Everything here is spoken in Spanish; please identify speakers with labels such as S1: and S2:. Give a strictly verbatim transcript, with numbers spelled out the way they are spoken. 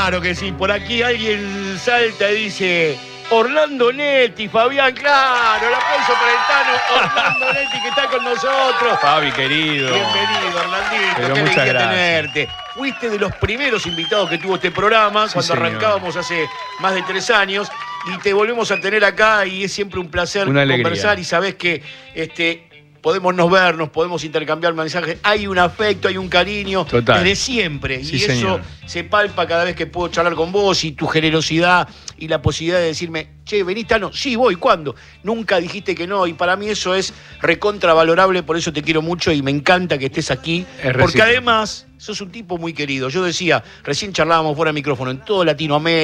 S1: Claro que sí, por aquí alguien salta y dice... Orlando Netti, Fabián, claro, el aplauso para el Tano, Orlando Netti que está con nosotros.
S2: Fabi, querido.
S1: Bienvenido, Orlandito,
S2: Pero
S1: qué
S2: muchas
S1: alegría
S2: gracias.
S1: tenerte. Fuiste de los primeros invitados que tuvo este programa,
S2: Sí,
S1: cuando
S2: señor.
S1: arrancábamos hace más de tres años, y te volvemos a tener acá, y es siempre un placer
S2: Una alegría.
S1: conversar, y sabés que este... podemos no vernos, podemos intercambiar mensajes, hay un afecto, hay un cariño
S2: Total.
S1: desde siempre,
S2: Sí,
S1: y eso
S2: señor.
S1: se palpa cada vez que puedo charlar con vos, y tu generosidad y la posibilidad de decirme, che, venís, Tano, sí, voy, ¿cuándo? Nunca dijiste que no, y para mí eso es recontravalorable, por eso te quiero mucho y me encanta que estés aquí,
S2: Es
S1: porque
S2: recíproco.
S1: además sos un tipo muy querido. Yo decía, recién charlábamos fuera de micrófono, en todo Latinoamérica,